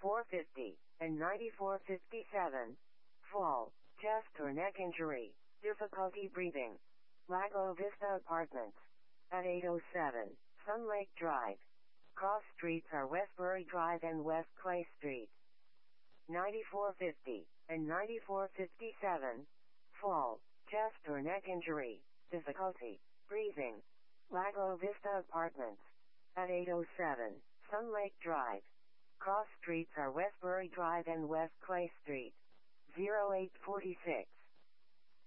9450 and 9457. Fall, chest or neck injury, difficulty breathing. Lago Vista Apartments. At 807 Sun Lake Drive. Cross streets are Westbury Drive and West Clay Street. 9450 and 9457. Fall, chest or neck injury, difficulty breathing. Lago Vista Apartments. At 807 Sun Lake Drive. Cross streets are Westbury Drive and West Clay Street. 0846